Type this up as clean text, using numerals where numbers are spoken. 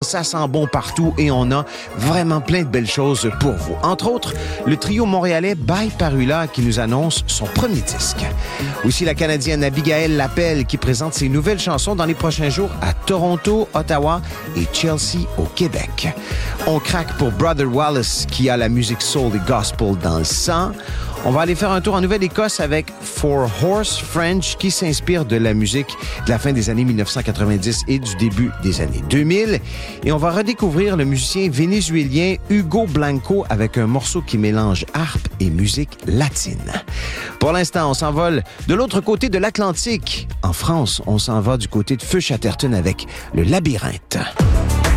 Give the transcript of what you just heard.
ça sent bon partout et on a vraiment plein de belles choses pour vous. Entre autres, le trio montréalais By Parula qui nous annonce son premier disque. Aussi la Canadienne Abigail Lapelle qui présente ses nouvelles chansons dans les prochains jours à Toronto, Ottawa et Chelsea au Québec. On craque pour Brother Wallace qui a la musique soul et gospel dans le sang. On va aller faire un tour en Nouvelle-Écosse avec Four Horse French qui s'inspire de la musique de la fin des années 1990 et du début des années 2000. Et on va redécouvrir le musicien vénézuélien Hugo Blanco avec un morceau qui mélange harpe et musique latine. Pour l'instant, on s'envole de l'autre côté de l'Atlantique. En France, on s'en va du côté de Feu Chatterton avec Le Labyrinthe.